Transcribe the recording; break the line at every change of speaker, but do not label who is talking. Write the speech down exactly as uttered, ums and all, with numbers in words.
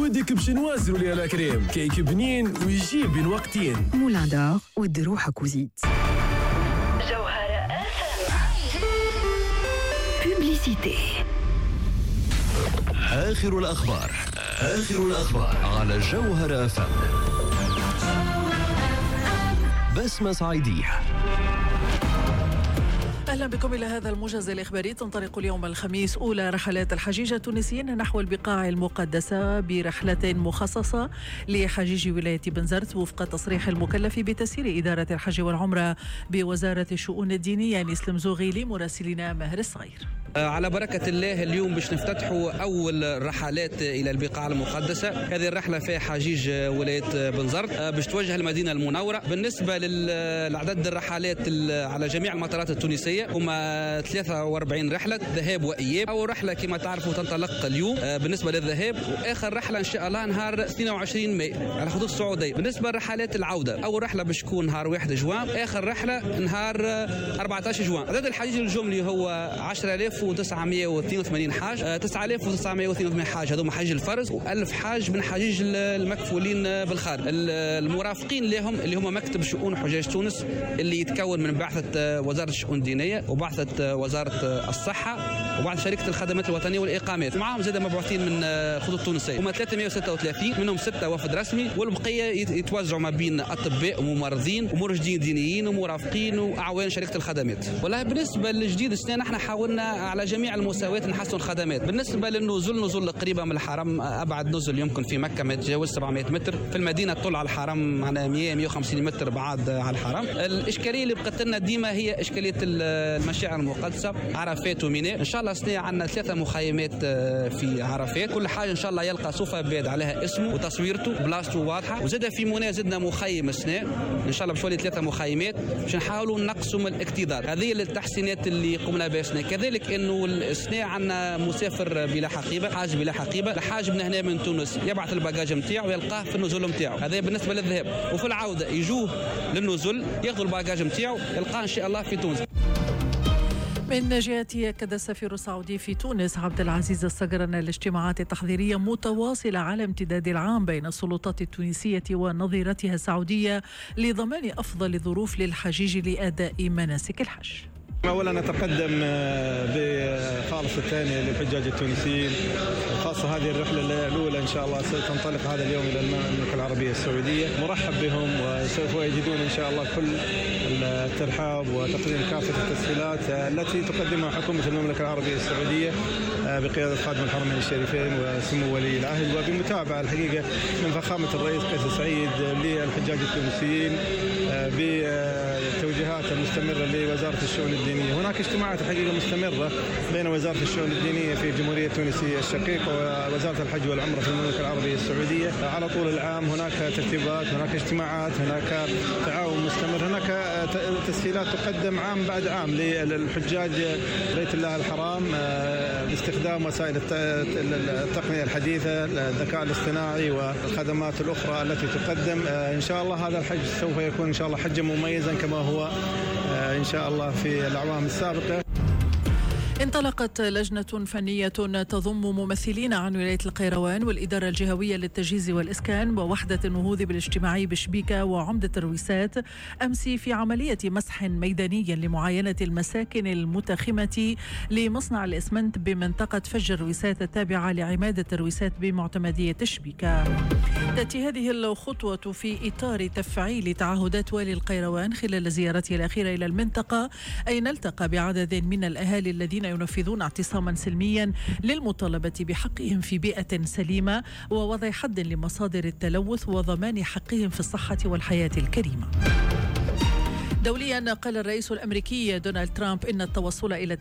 ودك باش نوازنوا ليها الكريم كيك بنين ويجيب بين وقتين.
مولان دار ودي روحك وزيد.
جوهرة بوبليسيتي.
آخر الأخبار آخر الأخبار على جوهرة أف أم. بسمة صعيدية.
أهلا بكم إلى هذا الموجز الإخباري. تنطلق اليوم الخميس أولى رحلات الحجيج التونسيين نحو البقاع المقدسة برحلة مخصصة لحجيج ولاية بنزرت وفق تصريح المكلف بتسيير إدارة الحج والعمرة بوزارة الشؤون الدينية نسلم زوغيلي. مراسلنا ماهر الصغير.
على بركة الله اليوم باش نفتتحوا أول رحلات إلى البقاع المقدسة. هذه الرحلة فيها حجيج ولاية بنزرت باش توجه المدينة المنورة. بالنسبة للعدد الرحلات على جميع المطارات التونسية هما ثلاثة وأربعين رحلة ذهاب وإياب. أول رحلة كما تعرفوا تنطلق اليوم بالنسبة للذهاب، وآخر رحلة إن شاء الله نهار اثنين وعشرين ماي على حدود السعودية. بالنسبة لرحلات العودة أول رحلة باش تكون نهار واحد جوان، آخر رحلة نهار أربعة عشر جوان. عدد الحجيج الجملي هو عشرة آلاف وتسعمائة واثنين وثمانين حاج. تسعة آلاف وتسعمائة واثنين وثمانين حاج هذوما حج الفرز، وألف حاج من حجيج المكفولين بالخارج. المرافقين لهم اللي هم مكتب شؤون حجاج تونس اللي يتكون من بعثة وزارة الشؤون الدينية وبعثة وزارة الصحة وبعث شركة الخدمات الوطنية والإقامات. معهم زاد مبعوثين من خطوط تونسية هما ثلاثمائة وستة وثلاثين، منهم ستة وفد رسمي، والبقية يتوزعوا ما بين أطباء وممرضين ومرشدين دينيين ومرافقين وأعوان شركة الخدمات. والله بالنسبة للجديد السنة نحن حاولنا على جميع المستويات نحسن الخدمات. بالنسبة للنزول نزول قريبة من الحرم، أبعد نزل يمكن في مكة ما يتجاوز سبعمائة متر. في المدينة طول على الحرم معنا مئة مئة وخمسين متر بعد على الحرم. الإشكالية اللي بقت لنا ديما هي إشكالية المشاعر المقدسة عرفات وميناء. إن شاء الله السنة عندنا ثلاثة مخيمات في عرفات، كل حاجة إن شاء الله يلقى صوفة بيد عليها اسمه وتصويرته بلاصته واضحة. وزاد في منى زدنا مخيم السنة إن شاء الله بشوالي ثلاثة مخيمات باش نحاولوا نقصوا من الاكتظاظ. هذه التحسينات اللي قمنا بها السنة. كذلك إنه السنة عندنا مسافر بلا حقيبة، حاج بلا حقيبة. الحاج من هنا من تونس يبعث الباجاج نتاعو ويلقاه في النزول نتاعو. هذا بالنسبة للذهاب. وفي العودة يجوه للنزول ياخذوا الباجاج نتاعو يلقاه إن شاء الله في تونس.
من جهته أكد السفير السعودي في تونس عبد العزيز الصقر أن الاجتماعات التحضيرية متواصلة على امتداد العام بين السلطات التونسية ونظيرتها السعودية لضمان أفضل ظروف للحجيج لأداء مناسك الحج.
أولا نتقدم بخالص الثانية للحجاج التونسيين، خاصة هذه الرحلة الأولى إن شاء الله ستنطلق هذا اليوم إلى المملكة العربية السعودية. مرحب بهم وسوف يجدون إن شاء الله كل الترحاب وتقديم كافة التسهيلات التي تقدمها حكومة المملكة العربية السعودية بقيادة خادم الحرمين الشريفين وسمو ولي العهد، وبمتابعة الحقيقة من فخامة الرئيس قيس سعيد للحجاج التونسيين بالتوجيهات المستمرة لوزارة الشؤون الدينية. هناك اجتماعات الحقيقة مستمرة بين وزارة الشؤون الدينية في الجمهورية التونسية الشقيقة ووزارة الحج والعمرة في المملكة العربية السعودية على طول العام. هناك ترتيبات، هناك اجتماعات، هناك تعاون مستمر، هناك تسهيلات تقدم عام بعد عام للحجاج بيت الله الحرام باستخدام وسائل التقنية الحديثة، الذكاء الاصطناعي والخدمات الأخرى التي تقدم. إن شاء الله هذا الحج سوف يكون إن شاء الله حجا مميزا كما هو إن شاء الله في الأعوام السابقة.
انطلقت لجنة فنية تضم ممثلين عن ولاية القيروان والإدارة الجهوية للتجهيز والإسكان ووحدة النهوض بالاجتماعي بشبيكة وعمدة الرويسات أمس في عملية مسح ميداني لمعاينة المساكن المتخمة لمصنع الإسمنت بمنطقة فج الرويسات التابعة لعمادة الرويسات بمعتمدية شبيكة. تأتي هذه الخطوة في إطار تفعيل تعهدات والي القيروان خلال زيارته الأخيرة إلى المنطقة، أين التقى بعدد من الأهالي الذين ينفذون اعتصاما سلميا للمطالبة بحقهم في بيئة سليمة ووضع حد لمصادر التلوث وضمان حقهم في الصحة والحياة الكريمة. دوليا قال الرئيس الأمريكي دونالد ترامب إن التوصل إلى